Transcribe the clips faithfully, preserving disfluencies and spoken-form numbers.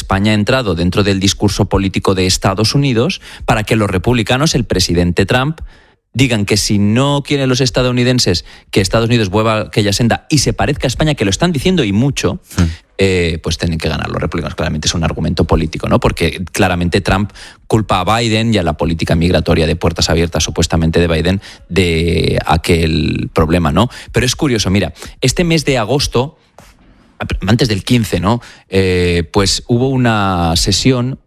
España ha entrado dentro del discurso político de Estados Unidos para que los republicanos, el presidente Trump, digan que si no quieren los estadounidenses que Estados Unidos vuelva a aquella senda y se parezca a España, que lo están diciendo y mucho, mm. eh, pues tienen que ganar los republicanos. Claramente es un argumento político, ¿no? Porque claramente Trump culpa a Biden y a la política migratoria de puertas abiertas, supuestamente de Biden, de aquel problema, ¿no? Pero es curioso, mira, este mes de agosto, antes del quince, ¿no? Eh, pues hubo una sesión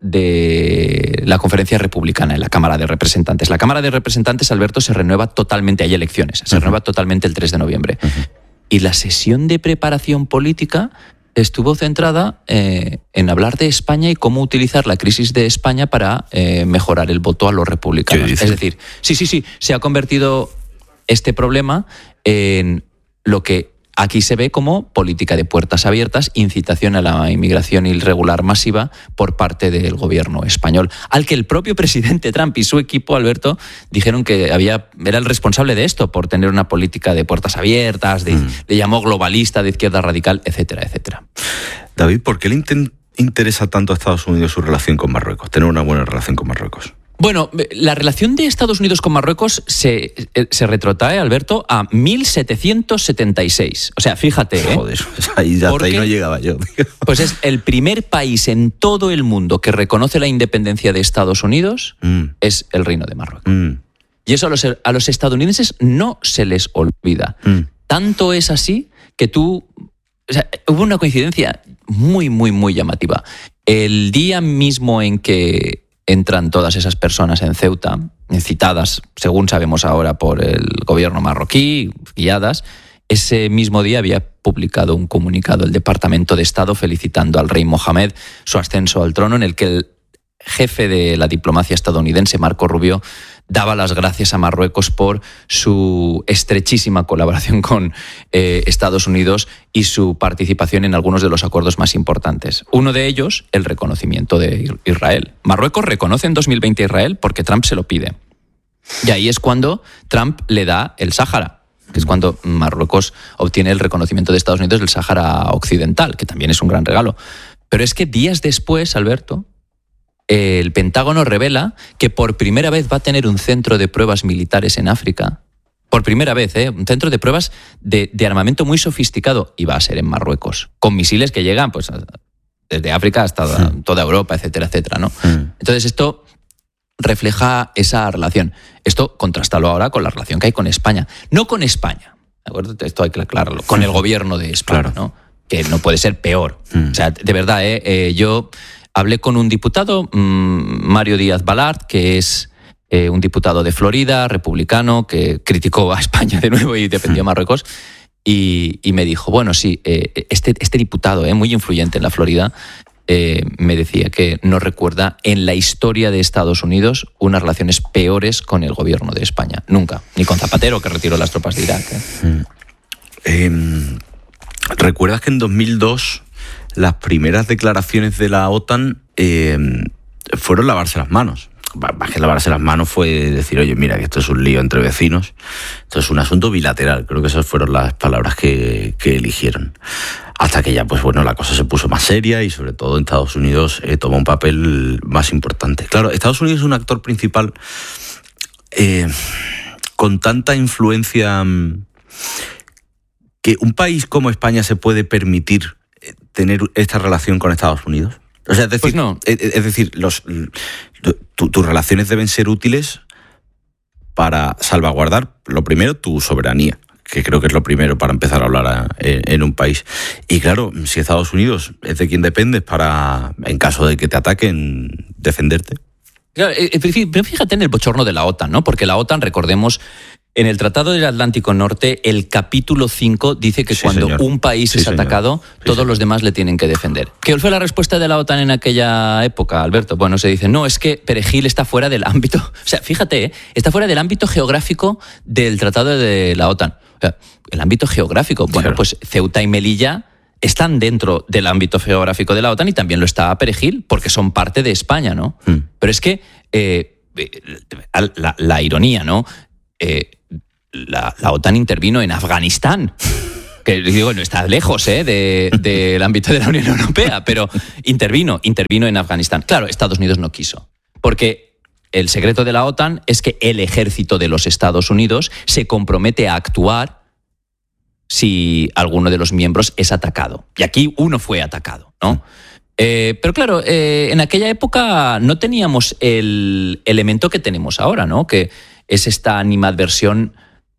de la conferencia republicana en la Cámara de Representantes. La Cámara de Representantes, Alberto, se renueva totalmente, hay elecciones, se uh-huh. renueva totalmente el tres de noviembre. Uh-huh. Y la sesión de preparación política estuvo centrada eh, en hablar de España y cómo utilizar la crisis de España para eh, mejorar el voto a los republicanos. Es decir, sí, sí, sí, se ha convertido este problema en lo que aquí se ve como política de puertas abiertas, incitación a la inmigración irregular masiva por parte del gobierno español, al que el propio presidente Trump y su equipo, Alberto, dijeron que había, era el responsable de esto, por tener una política de puertas abiertas, de, mm. le llamó globalista, de izquierda radical, etcétera, etcétera. David, ¿por qué le inten- interesa tanto a Estados Unidos su relación con Marruecos, tener una buena relación con Marruecos? Bueno, la relación de Estados Unidos con Marruecos se, se retrotrae, Alberto, a mil setecientos setenta y seis. O sea, fíjate, ¿eh? Joder, ahí, hasta ahí no llegaba yo. Pues es el primer país en todo el mundo que reconoce la independencia de Estados Unidos, mm. es el Reino de Marruecos. Mm. Y eso a los, a los estadounidenses no se les olvida. Mm. Tanto es así que tú... O sea, hubo una coincidencia muy, muy, muy llamativa. El día mismo en que entran todas esas personas en Ceuta, citadas, según sabemos ahora, por el gobierno marroquí, guiadas, ese mismo día había publicado un comunicado el Departamento de Estado felicitando al rey Mohamed su ascenso al trono, en el que el jefe de la diplomacia estadounidense, Marco Rubio, daba las gracias a Marruecos por su estrechísima colaboración con eh, Estados Unidos y su participación en algunos de los acuerdos más importantes. Uno de ellos, el reconocimiento de Israel. Marruecos reconoce en dos mil veinte a Israel porque Trump se lo pide. Y ahí es cuando Trump le da el Sáhara, que es cuando Marruecos obtiene el reconocimiento de Estados Unidos del Sáhara Occidental, que también es un gran regalo. Pero es que días después, Alberto, el Pentágono revela que por primera vez va a tener un centro de pruebas militares en África. Por primera vez, ¿eh? Un centro de pruebas de, de armamento muy sofisticado, y va a ser en Marruecos, con misiles que llegan pues desde África hasta sí. toda Europa, etcétera, etcétera, ¿no? Sí. Entonces esto refleja esa relación. Esto contrastalo ahora con la relación que hay con España. No con España, ¿de acuerdo? Esto hay que aclararlo. Con el gobierno de España, claro. ¿no? Que no puede ser peor. Mm. O sea, de verdad, ¿eh? eh yo... Hablé con un diputado, Mario Díaz Balart, que es eh, un diputado de Florida, republicano, que criticó a España de nuevo y defendió a Marruecos, y, y me dijo, bueno, sí, eh, este, este diputado, eh, muy influyente en la Florida, eh, me decía que no recuerda en la historia de Estados Unidos unas relaciones peores con el gobierno de España. Nunca, ni con Zapatero, que retiró las tropas de Irak. ¿eh? Eh, ¿Recuerdas que en dos mil dos... las primeras declaraciones de la OTAN eh, fueron lavarse las manos? Más que lavarse las manos fue decir, oye, mira, que esto es un lío entre vecinos, esto es un asunto bilateral. Creo que esas fueron las palabras que, que eligieron. Hasta que ya, pues bueno, la cosa se puso más seria y sobre todo en Estados Unidos eh, tomó un papel más importante. Claro, Estados Unidos es un actor principal eh, con tanta influencia que un país como España se puede permitir tener esta relación con Estados Unidos. O sea, es decir, pues no. es, es decir, los, tu, tus relaciones deben ser útiles para salvaguardar, lo primero, tu soberanía, que creo que es lo primero para empezar a hablar a, en, en un país. Y claro, si Estados Unidos es de quien dependes para, en caso de que te ataquen, defenderte. Claro, pero fíjate en el bochorno de la OTAN, ¿no? Porque la OTAN, recordemos, en el Tratado del Atlántico Norte, el capítulo cinco dice que sí, cuando señor. un país sí, es señor. atacado, sí, todos señor. los demás le tienen que defender. ¿Qué fue la respuesta de la OTAN en aquella época, Alberto? Bueno, se dice, no, es que Perejil está fuera del ámbito, o sea, fíjate, ¿eh? está fuera del ámbito geográfico del Tratado de la OTAN. O sea, el ámbito geográfico, bueno, claro. pues Ceuta y Melilla están dentro del ámbito geográfico de la OTAN y también lo está Perejil, porque son parte de España, ¿no? Mm. Pero es que eh, la, la ironía, ¿no? Eh, La, la OTAN intervino en Afganistán. Que digo, no está lejos ¿eh? de, del ámbito de la Unión Europea, pero intervino, intervino en Afganistán. Claro, Estados Unidos no quiso, porque el secreto de la OTAN es que el ejército de los Estados Unidos se compromete a actuar si alguno de los miembros es atacado. Y aquí uno fue atacado, ¿no? Eh, pero claro, eh, en aquella época no teníamos el elemento que tenemos ahora, ¿no? Que es esta animadversión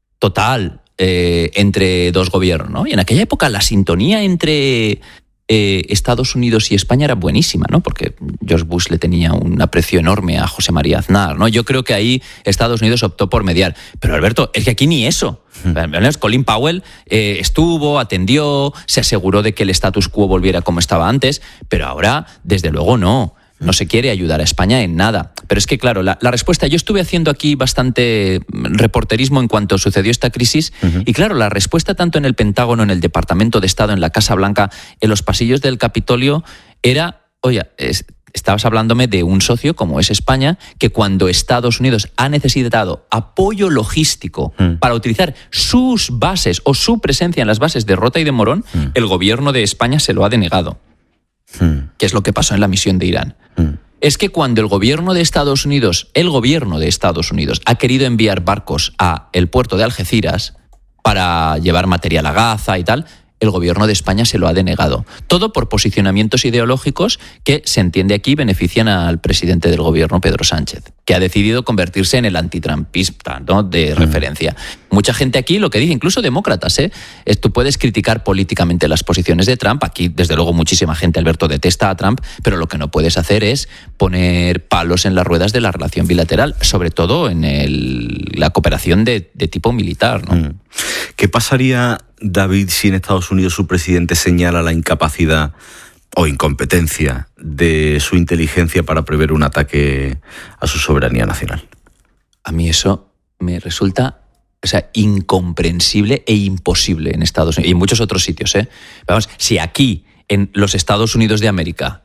total eh, entre dos gobiernos, ¿no? Y en aquella época la sintonía entre eh, Estados Unidos y España era buenísima, ¿no? Porque George Bush le tenía un aprecio enorme a José María Aznar, ¿no? Yo creo que ahí Estados Unidos optó por mediar. Pero Alberto, es que aquí ni eso. Colin Powell eh, estuvo, atendió, se aseguró de que el status quo volviera como estaba antes, pero ahora, desde luego, no. No se quiere ayudar a España en nada. Pero es que, claro, la, la respuesta... Yo estuve haciendo aquí bastante reporterismo en cuanto sucedió esta crisis. Uh-huh. Y, claro, la respuesta tanto en el Pentágono, en el Departamento de Estado, en la Casa Blanca, en los pasillos del Capitolio, era... Oye, es, estabas hablándome de un socio como es España, que cuando Estados Unidos ha necesitado apoyo logístico uh-huh. para utilizar sus bases o su presencia en las bases de Rota y de Morón, uh-huh. el gobierno de España se lo ha denegado. Hmm. ¿Qué es lo que pasó en la misión de Irán? Hmm. Es que cuando el gobierno de Estados Unidos, el gobierno de Estados Unidos ha querido enviar barcos a el puerto de Algeciras para llevar material a Gaza y tal, el gobierno de España se lo ha denegado. Todo por posicionamientos ideológicos que, se entiende aquí, benefician al presidente del gobierno, Pedro Sánchez, que ha decidido convertirse en el antitrumpista, ¿no? de referencia. Mm. Mucha gente aquí lo que dice, incluso demócratas, ¿eh? Es, tú puedes criticar políticamente las posiciones de Trump. Aquí, desde luego, muchísima gente, Alberto, detesta a Trump, pero lo que no puedes hacer es poner palos en las ruedas de la relación bilateral, sobre todo en el, la cooperación de, de tipo militar, ¿no? Mm. ¿Qué pasaría, David, si en Estados Unidos su presidente señala la incapacidad o incompetencia de su inteligencia para prever un ataque a su soberanía nacional? A mí eso me resulta, o sea, incomprensible e imposible en Estados Unidos y en muchos otros sitios, ¿eh? Vamos, si aquí, en los Estados Unidos de América,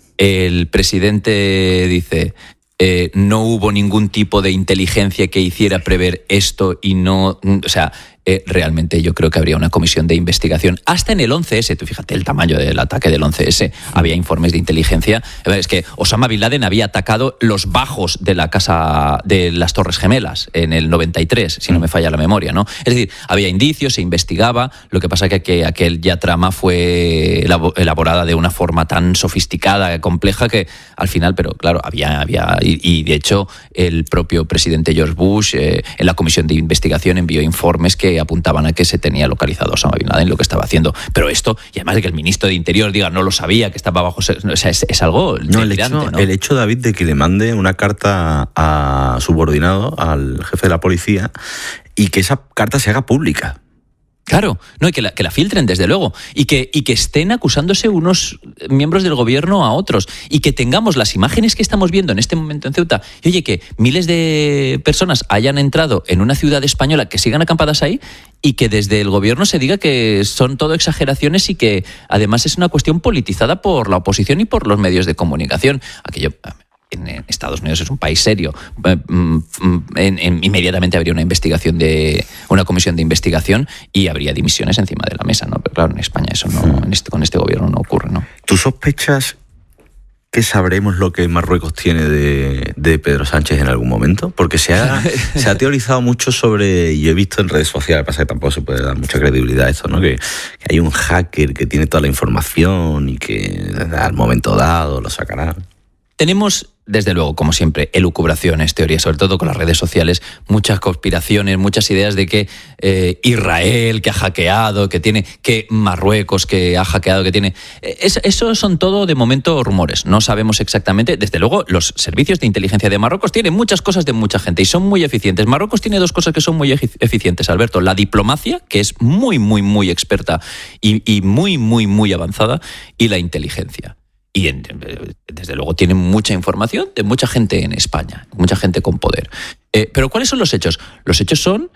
el presidente dice... Eh, no hubo ningún tipo de inteligencia que hiciera prever esto y no... O sea, eh, realmente yo creo que habría una comisión de investigación. Hasta en el once ese, tú fíjate el tamaño del ataque del once ese, había informes de inteligencia. Es que Osama Bin Laden había atacado los bajos de la casa de las Torres Gemelas en el noventa y tres, si no me falla la memoria, ¿no? Es decir, había indicios, se investigaba, lo que pasa que, que aquella trama fue elaborada de una forma tan sofisticada, compleja, que al final, pero claro, había... había y, y de hecho, el propio presidente George Bush eh, en la comisión de investigación envió informes que apuntaban a que se tenía localizado a Osama Bin Laden lo que estaba haciendo. Pero esto, y además de que el ministro de Interior diga no lo sabía, que estaba bajo... O sea, es, es algo no, el hecho, ¿no? El hecho, David, de que le mande una carta a subordinado, al jefe de la policía, y que esa carta se haga pública. Claro, no, y que la, que la filtren, desde luego, y que, y que estén acusándose unos miembros del gobierno a otros, y que tengamos las imágenes que estamos viendo en este momento en Ceuta, y oye, que miles de personas hayan entrado en una ciudad española, que sigan acampadas ahí, y que desde el gobierno se diga que son todo exageraciones y que además es una cuestión politizada por la oposición y por los medios de comunicación. Aquello... En Estados Unidos es un país serio. En, en, inmediatamente habría una investigación de una comisión de investigación y habría dimisiones encima de la mesa, ¿no? Pero claro, en España eso no, en este, con este gobierno no ocurre, ¿no? ¿Tú sospechas que sabremos lo que Marruecos tiene de, de Pedro Sánchez en algún momento? Porque se ha, se ha teorizado mucho sobre, y yo he visto en redes sociales, pasa que tampoco se puede dar mucha credibilidad a esto, ¿no? Que, que hay un hacker que tiene toda la información y que al momento dado lo sacará. Tenemos, desde luego, como siempre, elucubraciones, teorías, sobre todo con las redes sociales, muchas conspiraciones, muchas ideas de que eh, Israel, que ha hackeado, que tiene, que Marruecos, que ha hackeado, que tiene... Es, eso son todo, de momento, rumores. No sabemos exactamente. Desde luego, los servicios de inteligencia de Marruecos tienen muchas cosas de mucha gente y son muy eficientes. Marruecos tiene dos cosas que son muy eficientes, Alberto. La diplomacia, que es muy, muy, muy experta y, y muy, muy, muy avanzada, y la inteligencia. Y en, desde luego tienen mucha información de mucha gente en España, mucha gente con poder. Eh, pero ¿cuáles son los hechos? Los hechos son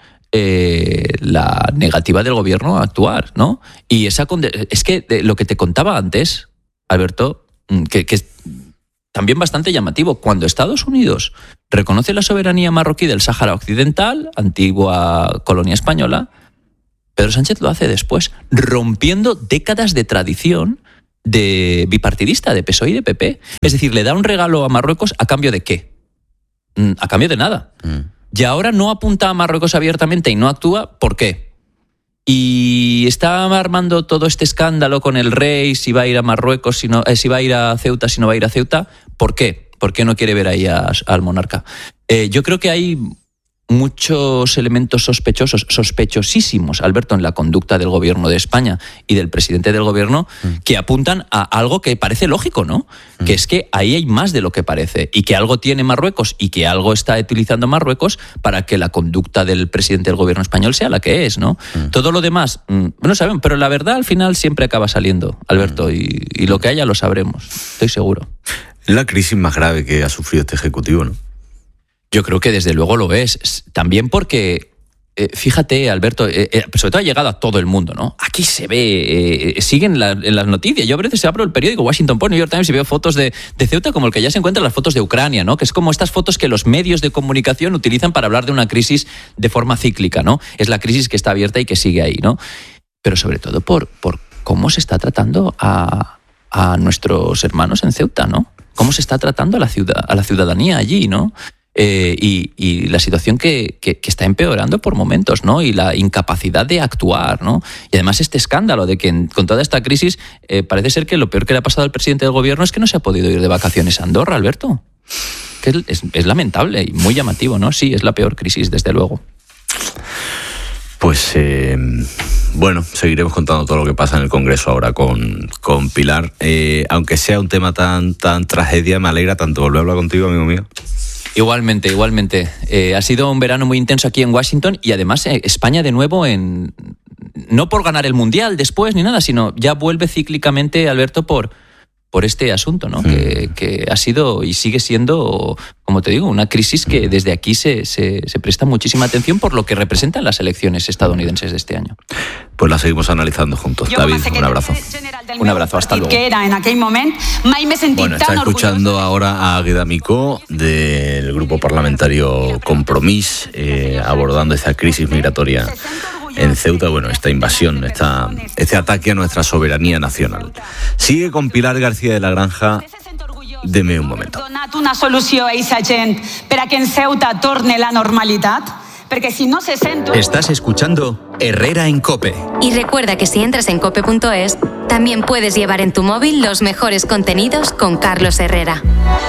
eh, la negativa del gobierno a actuar, ¿no? Y esa es que de lo que te contaba antes, Alberto, que, que es también bastante llamativo. Cuando Estados Unidos reconoce la soberanía marroquí del Sáhara Occidental, antigua colonia española, Pedro Sánchez lo hace después, rompiendo décadas de tradición de bipartidista, de P S O E y de P P. Es decir, le da un regalo a Marruecos a cambio de ¿qué? A cambio de nada. Mm. Y ahora no apunta a Marruecos abiertamente y no actúa, ¿por qué? Y está armando todo este escándalo con el rey, si va a ir a Marruecos, si, no, eh, si va a ir a Ceuta, si no va a ir a Ceuta. ¿Por qué? ¿Por qué no quiere ver ahí a, al monarca? Eh, yo creo que hay muchos elementos sospechosos, sospechosísimos, Alberto, en la conducta del gobierno de España y del presidente del gobierno, mm. que apuntan a algo que parece lógico, ¿no? Mm. Que es que ahí hay más de lo que parece y que algo tiene Marruecos y que algo está utilizando Marruecos para que la conducta del presidente del gobierno español sea la que es, ¿no? Mm. Todo lo demás, no sabemos, pero la verdad al final siempre acaba saliendo, Alberto, mm. y, y lo que haya lo sabremos, estoy seguro. Es la crisis más grave que ha sufrido este Ejecutivo, ¿no? Yo creo que desde luego lo es. También porque, eh, fíjate, Alberto, eh, eh, sobre todo ha llegado a todo el mundo, ¿no? Aquí se ve, eh, siguen la, en las noticias. Yo a veces abro el periódico Washington Post, New York Times y veo fotos de, de Ceuta como el que ya se encuentran las fotos de Ucrania, ¿no? Que es como estas fotos que los medios de comunicación utilizan para hablar de una crisis de forma cíclica, ¿no? Es la crisis que está abierta y que sigue ahí, ¿no? Pero sobre todo por, por cómo se está tratando a, a nuestros hermanos en Ceuta, ¿no? Cómo se está tratando a la, ciudad, a la ciudadanía allí, ¿no? Eh, y, y la situación que, que, que está empeorando por momentos, ¿no? Y la incapacidad de actuar, ¿no? Y además este escándalo de que en, con toda esta crisis eh, parece ser que lo peor que le ha pasado al presidente del gobierno es que no se ha podido ir de vacaciones a Andorra, Alberto. Que es, es, es lamentable y muy llamativo, ¿no? Sí, es la peor crisis, desde luego. Pues eh, bueno, seguiremos contando todo lo que pasa en el Congreso ahora con, con Pilar. Eh, aunque sea un tema tan, tan tragedia, me alegra tanto volver a hablar contigo, amigo mío. Igualmente, igualmente. Eh, ha sido un verano muy intenso aquí en Washington y además eh, España de nuevo en... No por ganar el Mundial después ni nada, sino ya vuelve cíclicamente, Alberto, por, por este asunto, ¿no? Mm. Que, que ha sido y sigue siendo, como te digo, una crisis que desde aquí se, se, se presta muchísima atención por lo que representan las elecciones estadounidenses de este año. Pues la seguimos analizando juntos. David, un abrazo. Un abrazo, hasta luego. Que era en aquel momento, mai me sentí bueno, está escuchando ahora a Águeda Micó del grupo parlamentario Compromís, eh, abordando esta crisis migratoria en Ceuta, bueno, esta invasión, esta, este ataque a nuestra soberanía nacional. Sigue con Pilar García de la Granja. Deme un momento. Donat una solució a esa gent per a que en Ceuta torne la normalitat. Porque si no se sento... Estás escuchando Herrera en COPE. Y recuerda que si entras en cope punto es, también puedes llevar en tu móvil los mejores contenidos con Carlos Herrera.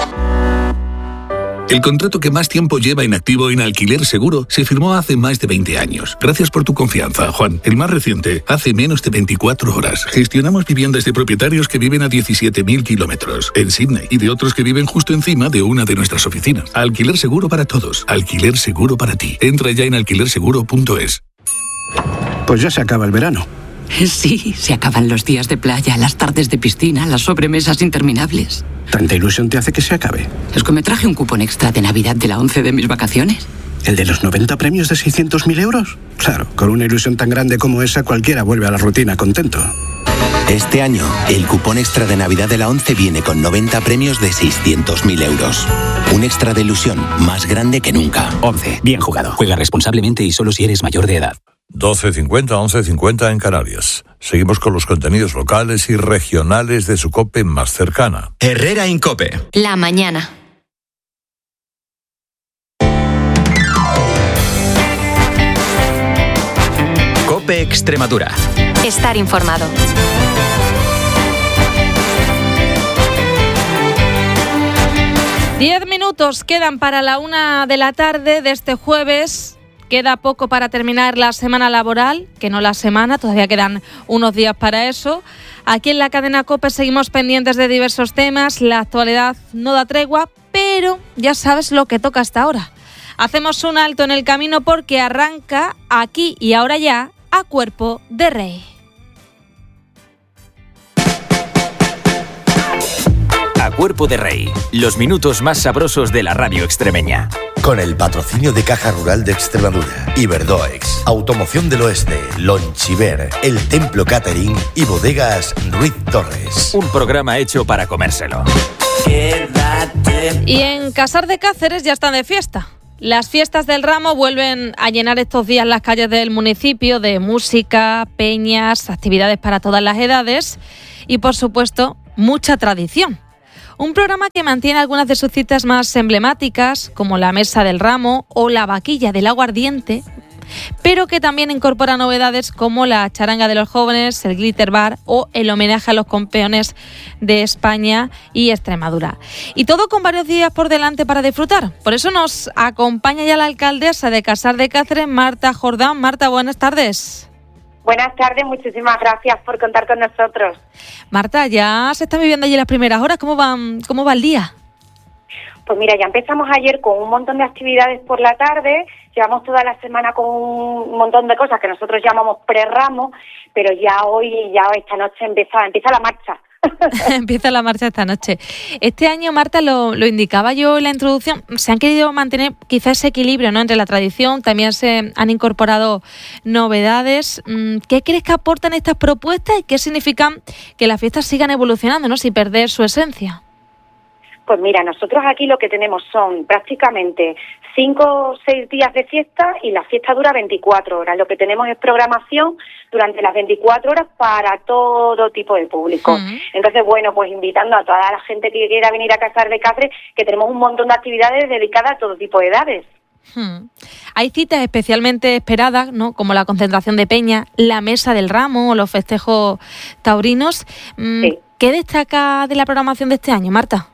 El contrato que más tiempo lleva en activo en Alquiler Seguro se firmó hace más de veinte años. Gracias por tu confianza, Juan. El más reciente, hace menos de veinticuatro horas. Gestionamos viviendas de propietarios que viven a diecisiete mil kilómetros en Sydney y de otros que viven justo encima de una de nuestras oficinas. Alquiler Seguro para todos. Alquiler Seguro para ti. Entra ya en alquiler seguro punto es. Pues ya se acaba el verano. Sí, se acaban los días de playa, las tardes de piscina, las sobremesas interminables. ¿Tanta ilusión te hace que se acabe? Es que me traje un cupón extra de Navidad de la once de mis vacaciones. ¿El de los noventa premios de seiscientos mil euros? Claro, con una ilusión tan grande como esa, cualquiera vuelve a la rutina contento. Este año, el cupón extra de Navidad de la once viene con noventa premios de seiscientos mil euros. Un extra de ilusión más grande que nunca. once. Bien jugado. Juega responsablemente y solo si eres mayor de edad. doce cincuenta, once cincuenta en Canarias. Seguimos con los contenidos locales y regionales de su COPE más cercana. Herrera en COPE. La mañana. COPE Extremadura. Estar informado. Diez minutos quedan para la una de la tarde de este jueves. Queda poco para terminar la semana laboral, que no la semana, todavía quedan unos días para eso. Aquí en la cadena COPE seguimos pendientes de diversos temas, la actualidad no da tregua, pero ya sabes lo que toca hasta ahora. Hacemos un alto en el camino porque arranca aquí y ahora ya A Cuerpo de Rey. A Cuerpo de Rey, los minutos más sabrosos de la radio extremeña. Con el patrocinio de Caja Rural de Extremadura, Iberdoex, Automoción del Oeste, Lonchiver, El Templo Catering y Bodegas Ruiz Torres. Un programa hecho para comérselo. Y en Casar de Cáceres ya están de fiesta. Las fiestas del Ramo vuelven a llenar estos días las calles del municipio de música, peñas, actividades para todas las edades y, por supuesto, mucha tradición. Un programa que mantiene algunas de sus citas más emblemáticas, como la Mesa del Ramo o la Vaquilla del Aguardiente, pero que también incorpora novedades como la Charanga de los Jóvenes, el Glitter Bar o el homenaje a los campeones de España y Extremadura. Y todo con varios días por delante para disfrutar. Por eso nos acompaña ya la alcaldesa de Casar de Cáceres, Marta Jordán. Marta, buenas tardes. Buenas tardes, muchísimas gracias por contar con nosotros. Marta, ya se están viviendo allí las primeras horas. ¿Cómo van, cómo va el día? Pues mira, ya empezamos ayer con un montón de actividades por la tarde, llevamos toda la semana con un montón de cosas que nosotros llamamos pre-ramo, pero ya hoy, ya esta noche empieza, empieza la marcha. Empieza la marcha esta noche. Este año, Marta, lo, lo indicaba yo en la introducción, se han querido mantener quizás ese equilibrio, ¿no?, entre la tradición, también se han incorporado novedades. ¿Qué crees que aportan estas propuestas y qué significan que las fiestas sigan evolucionando, ¿no?, sin perder su esencia? Pues mira, nosotros aquí lo que tenemos son prácticamente cinco o seis días de fiesta y la fiesta dura veinticuatro horas. Lo que tenemos es programación durante las veinticuatro horas para todo tipo de público. Uh-huh. Entonces, bueno, pues invitando a toda la gente que quiera venir a Casar de Cáceres, que tenemos un montón de actividades dedicadas a todo tipo de edades. Hmm. Hay citas especialmente esperadas, ¿no?, como la concentración de peña, la Mesa del Ramo o los festejos taurinos. Sí. ¿Qué destaca de la programación de este año, Marta?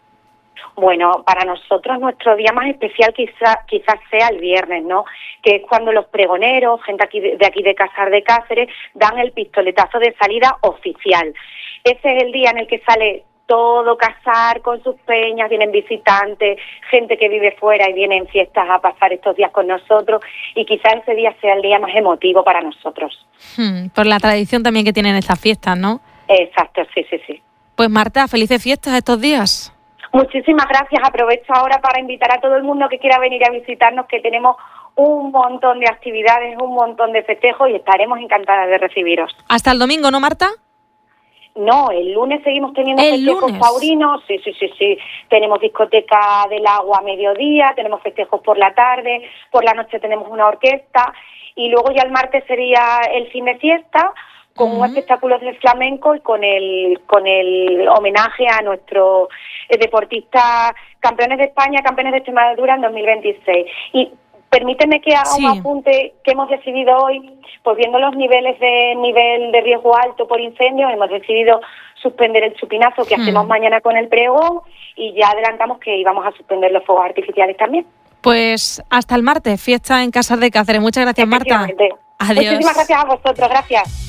Bueno, para nosotros nuestro día más especial quizá, quizás sea el viernes, ¿no?, que es cuando los pregoneros, gente aquí de, de aquí de Casar de Cáceres, dan el pistoletazo de salida oficial. Ese es el día en el que sale todo Casar con sus peñas, vienen visitantes, gente que vive fuera y viene en fiestas a pasar estos días con nosotros, y quizás ese día sea el día más emotivo para nosotros. Hmm, por la tradición también que tienen estas fiestas, ¿no? Exacto, sí, sí, sí. Pues Marta, felices fiestas estos días. Muchísimas gracias. Aprovecho ahora para invitar a todo el mundo que quiera venir a visitarnos, que tenemos un montón de actividades, un montón de festejos y estaremos encantadas de recibiros. ¿Hasta el domingo, no, Marta? No, el lunes seguimos teniendo festejos taurinos, sí, sí, sí, sí. Tenemos discoteca del agua a mediodía, tenemos festejos por la tarde, por la noche tenemos una orquesta y luego ya el martes sería el fin de fiesta, con uh-huh. un espectáculo de flamenco y con el con el homenaje a nuestros eh, deportistas campeones de España, campeones de Extremadura en dos mil veintiséis. Y permíteme que haga sí. un apunte que hemos decidido hoy, pues viendo los niveles de nivel de riesgo alto por incendios, hemos decidido suspender el chupinazo que uh-huh. hacemos mañana con el pregón y ya adelantamos que íbamos a suspender los fuegos artificiales también. Pues hasta el martes, fiesta en Casar de Cáceres. Muchas gracias, Marta. Adiós. Muchísimas gracias a vosotros, gracias.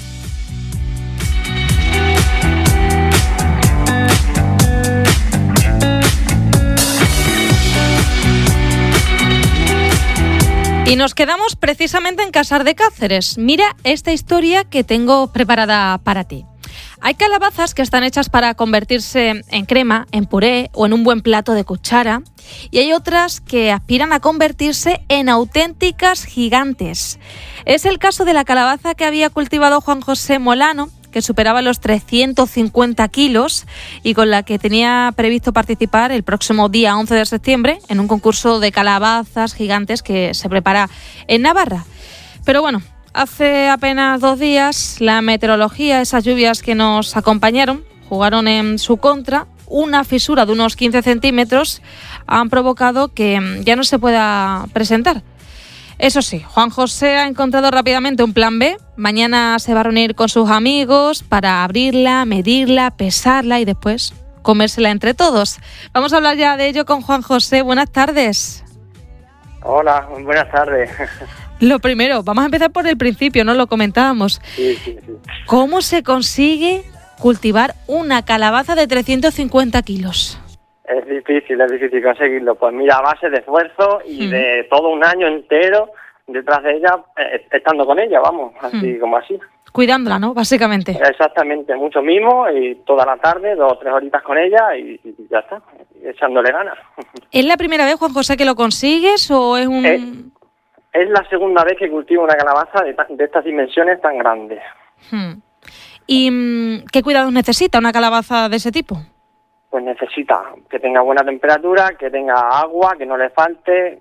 Y nos quedamos precisamente en Casar de Cáceres. Mira esta historia que tengo preparada para ti. Hay calabazas que están hechas para convertirse en crema, en puré o en un buen plato de cuchara. Y hay otras que aspiran a convertirse en auténticas gigantes. Es el caso de la calabaza que había cultivado Juan José Molano, que superaba los trescientos cincuenta kilos y con la que tenía previsto participar el próximo día once de septiembre en un concurso de calabazas gigantes que se prepara en Navarra. Pero bueno, hace apenas dos días la meteorología, esas lluvias que nos acompañaron, jugaron en su contra. Una fisura de unos quince centímetros han provocado que ya no se pueda presentar. Eso sí, Juan José ha encontrado rápidamente un plan B. Mañana se va a reunir con sus amigos para abrirla, medirla, pesarla y después comérsela entre todos. Vamos a hablar ya de ello con Juan José. Buenas tardes. Hola, buenas tardes. Lo primero, vamos a empezar por el principio, ¿no? Lo comentábamos. Sí, sí, sí. ¿Cómo se consigue cultivar una calabaza de trescientos cincuenta kilos? Es difícil, es difícil conseguirlo. Pues mira, a base de esfuerzo y mm. de todo un año entero detrás de ella, eh, estando con ella, vamos, así mm. como así. Cuidándola, ¿no? Básicamente. Exactamente, mucho mimo y toda la tarde, dos o tres horitas con ella y, y ya está, echándole ganas. ¿Es la primera vez, Juan José, que lo consigues o es un...? Es, es la segunda vez que cultivo una calabaza de, de estas dimensiones tan grandes. Hmm. ¿Y qué cuidados necesita una calabaza de ese tipo? Pues necesita que tenga buena temperatura, que tenga agua, que no le falte,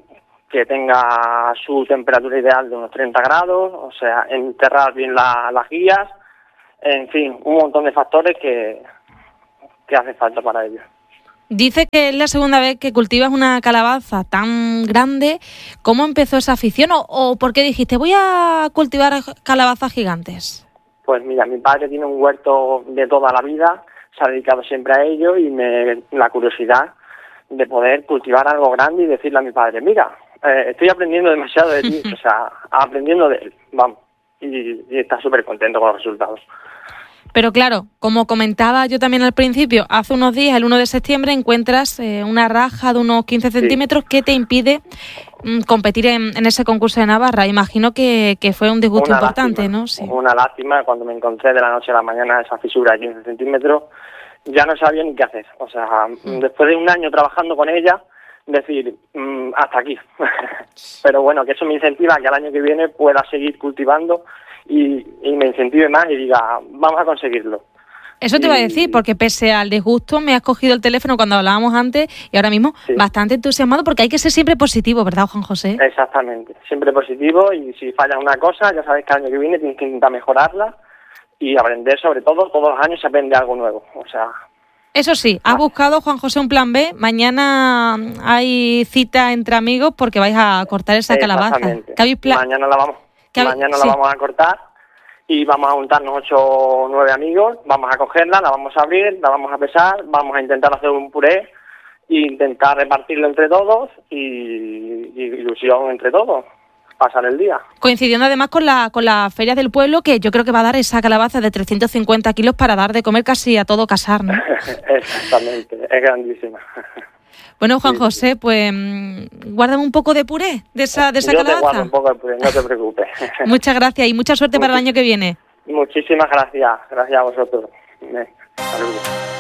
que tenga su temperatura ideal de unos treinta grados, o sea, enterrar bien la, las guías, en fin, un montón de factores que, que hace falta para ello. Dice que es la segunda vez que cultivas una calabaza tan grande. ¿Cómo empezó esa afición o, o por qué dijiste voy a cultivar calabazas gigantes? Pues mira, mi padre tiene un huerto de toda la vida, se ha dedicado siempre a ello y me la curiosidad de poder cultivar algo grande y decirle a mi padre, mira, Eh, estoy aprendiendo demasiado de ti, o sea, aprendiendo de él, vamos, y, y está súper contento con los resultados. Pero claro, como comentaba yo también al principio, hace unos días, el uno de septiembre, encuentras eh, una raja de unos quince centímetros sí. que te impide mm, competir en, en ese concurso de Navarra. Imagino que, que fue un disgusto una importante, lástima, ¿no? Sí. Una lástima, cuando me encontré de la noche a la mañana esa fisura de quince centímetros, ya no sabía ni qué hacer. O sea, mm. después de un año trabajando con ella, decir, mmm, hasta aquí. Pero bueno, que eso me incentiva que al año que viene pueda seguir cultivando y, y me incentive más y diga, vamos a conseguirlo. Eso te iba a decir, porque pese al disgusto me has cogido el teléfono cuando hablábamos antes y ahora mismo sí. bastante entusiasmado, porque hay que ser siempre positivo, ¿verdad, Juan José? Exactamente, siempre positivo, y si falla una cosa, ya sabes que el año que viene tienes que intentar mejorarla y aprender, sobre todo, todos los años se aprende algo nuevo, o sea... Eso sí, has buscado, Juan José, un plan B. Mañana hay cita entre amigos porque vais a cortar esa calabaza. ¿Qué pla- mañana la vamos, mañana sí. la vamos a cortar y vamos a juntarnos ocho o nueve amigos, vamos a cogerla, la vamos a abrir, la vamos a pesar, vamos a intentar hacer un puré e intentar repartirlo entre todos y, y ilusión entre todos. Pasar el día. Coincidiendo además con la con la feria del pueblo, que yo creo que va a dar esa calabaza de trescientos cincuenta kilos para dar de comer casi a todo casar, ¿no? Exactamente, es grandísima. Bueno, Juan José, pues guárdame un poco de puré de esa de esa yo calabaza. Yo te guardo un poco de puré, no te preocupes. Muchas gracias y mucha suerte Muchis- para el año que viene. Muchísimas gracias, gracias a vosotros. Saludos.